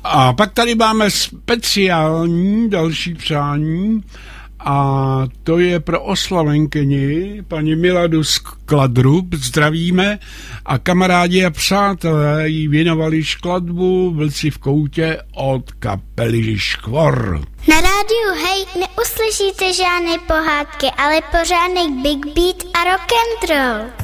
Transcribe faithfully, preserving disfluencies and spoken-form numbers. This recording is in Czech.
A pak tady máme speciální další přání a to je pro oslavenkyni paní Miladu Skladrub. Zdravíme a kamarádi a přátelé jí věnovali skladbu Vlci v koutě od kapely Škvor. Na rádiu Hej neuslyšíte žádné pohádky, ale pořádný big beat a rock'n'roll.